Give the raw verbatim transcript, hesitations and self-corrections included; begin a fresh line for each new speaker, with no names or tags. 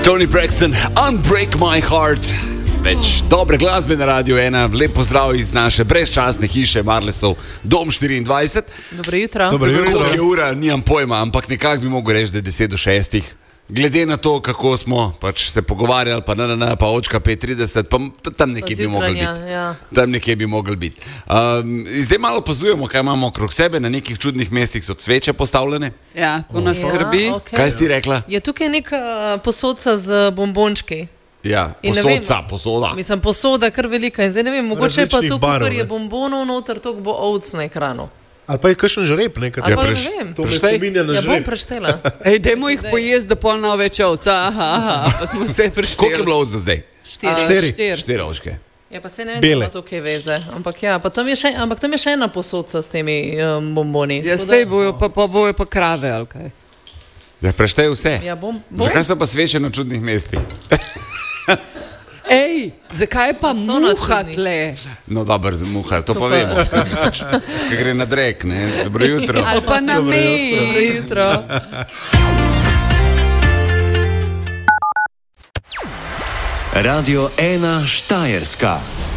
Toni Braxton, Unbreak My Heart. Več dobre glasbe na Radio ena. Lep pozdrav iz naše brezčasne hiše Marlesov, dom štiriindvajset.
Dobro jutro.
Dobro jutro.
Koliko je ura, nimam pojma, ampak nekako bi mogel reči, da je deset do šestih. Glede na to, kako smo pač se pogovarjali, pa na, na, na, pa očka pet trideset, pa tam nekje bi mogel biti.
Ja.
Tam nekje bi mogel biti. Um, zdaj malo opazujemo, kaj imamo okrog sebe, na nekih čudnih mestih so sveče postavljene.
Ja, to nas skrbi.
Ja, okay.
Kaj si ti rekla?
Je tukaj neka posodca z bombončki.
Ja,
In ne
posodca,
vem,
posoda.
Mislim, posoda kar velika. In zdaj ne vem, mogoče je pa
Različnih
to,
barv,
ker je
ne.
bombonov noter, to bo ovc na ekranu.
Ali pa je kakšen žreb, nekaj.
Ali
Ja,
pa
preš-
ne vem.
To me
Preštej.
spominja na
Ja, bom
žreb.
preštela.
Ej, dajmo jih pojesti, da pol na več ovca. Aha, aha, pa smo se prišteli.
Koliko je bilo ovc do zdaj?
Štiri.
Štiri.
Štiri.
Štiri ovčke.
Ja, pa se ne vem,
Bele.
če ima to kaj veze. Ampak ja, pa tam je še, ampak tam je še ena posodca s temi um, bomboni.
Ja,
Tako da-
sej bojo pa, pa bojo pa krave, ali kaj.
Ja, preštej vse.
Ja, bom, bom.
Zakaj so pa sveče na čudnih mestih?
Ej, zakaj pa
So na
muha
čudnih.
tle?
No, dobro, z muha, to,
To
pa
pa-
vemo. Kaj gre na drek, ne? Dobro jutro.
Ali pa na
Dobro
mej.
jutro.
Radio ena Štajerska.